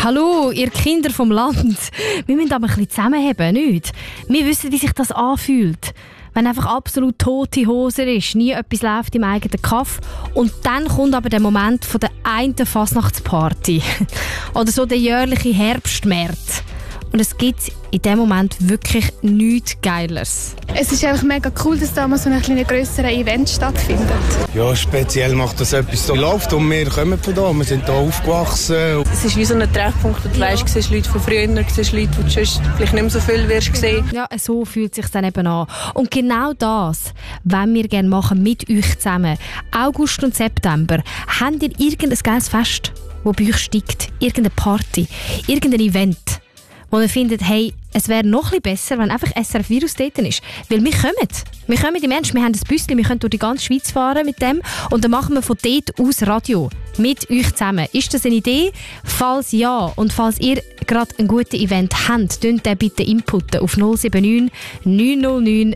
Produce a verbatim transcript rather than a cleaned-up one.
Hallo, ihr Kinder vom Land. Wir müssen aber ein bisschen zusammenheben, nicht? Wir wissen, wie sich das anfühlt. Wenn einfach absolut tote Hose ist, nie etwas läuft im eigenen Kaff und dann kommt aber der Moment von der einen Fasnachtsparty oder so der jährliche Herbstmärz. Und es gibt in dem Moment wirklich nichts Geileres. Es ist einfach mega cool, dass da mal so ein grösseres Event stattfindet. Ja, speziell macht das etwas so läuft und wir kommen von da, wir sind hier aufgewachsen. Es ist wie so ein Treffpunkt, wo du ja. weißt, du siehst Leute von früher, du siehst Leute, die du sonst vielleicht nicht mehr so viel wirst sehen. Ja, so fühlt es sich dann eben an. Und genau das wollen wir gerne machen mit euch zusammen. August und September. Habt ihr irgendein geiles Fest, das bei euch steigt? Irgendeine Party? Irgendein Event? Wo ihr findet, hey, es wäre noch ein bisschen besser, wenn einfach S R F Virus dort ist. Weil wir kommen. Wir kommen im Ernst, wir haben ein Büsschen, wir können durch die ganze Schweiz fahren mit dem und dann machen wir von dort aus Radio. Mit euch zusammen. Ist das eine Idee? Falls ja und falls ihr gerade ein gutes Event habt, könnt ihr bitte inputten auf null sieben neun neun null neun